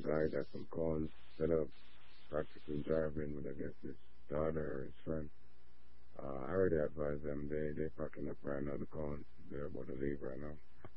guy got some cons set up, practicing driving with I guess his daughter or his friend. I already advised them they packing up right now the cons. They're about to leave right now.